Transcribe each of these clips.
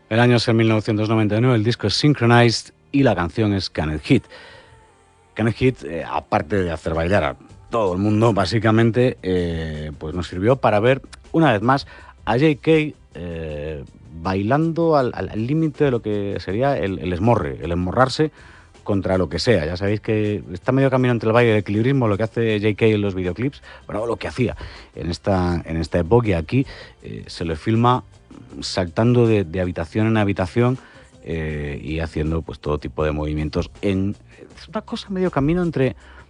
El año es el 1999, el disco es Synchronized y la canción es Can It Hit. Can It Hit, aparte de hacer bailar a todo el mundo, básicamente, pues nos sirvió para ver una vez más a J.K. Bailando al límite de lo que sería el esmorre, el esmorrarse contra lo que sea. Ya sabéis que está medio camino entre el baile y el equilibrismo, lo que hace J.K. en los videoclips, bueno, lo que hacía en esta época, y aquí se le filma saltando de habitación en habitación y haciendo pues todo tipo de movimientos. Es una cosa medio camino entre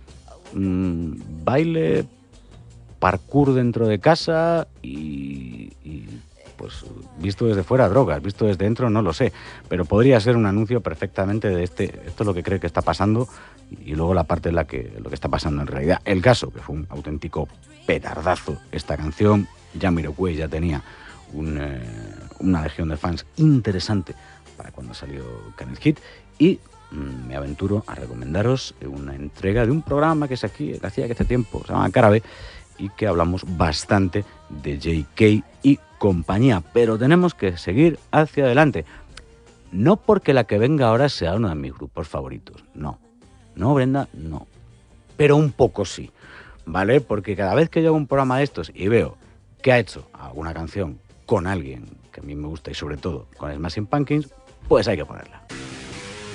baile, parkour dentro de casa y pues visto desde fuera drogas, visto desde dentro no lo sé, pero podría ser un anuncio perfectamente de esto es lo que cree que está pasando y luego la parte en la que lo que está pasando en realidad. El caso, que fue un auténtico petardazo esta canción, Jamiroquai ya tenía una legión de fans interesante para cuando salió Can It Hit, y me aventuro a recomendaros una entrega de un programa que es aquí, que hacía que hace tiempo, se llama Cara B, y que hablamos bastante de J.K. y compañía, pero tenemos que seguir hacia adelante. No porque la que venga ahora sea uno de mis grupos favoritos, no, Brenda, no, pero un poco sí, ¿vale? Porque cada vez que yo hago un programa de estos y veo que ha hecho alguna canción con alguien que a mí me gusta y sobre todo con Smashing Pumpkins, pues hay que ponerla.